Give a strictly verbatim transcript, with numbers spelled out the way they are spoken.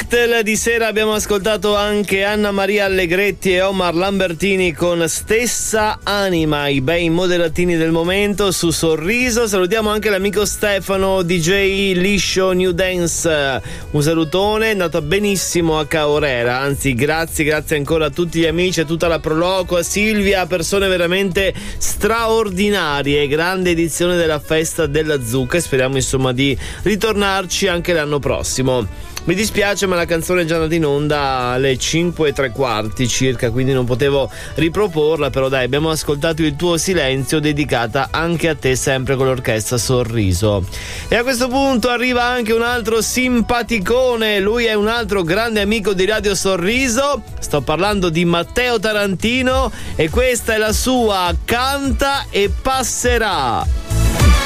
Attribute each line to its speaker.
Speaker 1: cocktail di sera abbiamo ascoltato anche Anna Maria Allegretti e Omar Lambertini con Stessa Anima, i bei moderatini del momento su Sorriso. Salutiamo anche l'amico Stefano, D J Liscio New Dance, un salutone, è andata benissimo a Caorera, anzi grazie, grazie ancora a tutti gli amici, a tutta la Proloco, a Silvia, persone veramente straordinarie. Grande edizione della festa della zucca e speriamo insomma di ritornarci anche l'anno prossimo. Mi dispiace, ma la canzone è già andata in onda alle cinque e tre quarti circa, quindi non potevo riproporla, però dai, abbiamo ascoltato Il tuo silenzio, dedicata anche a te, sempre con l'orchestra Sorriso. E a questo punto arriva anche un altro simpaticone, lui è un altro grande amico di Radio Sorriso, sto parlando di Matteo Tarantino e questa è la sua Canta e passerà.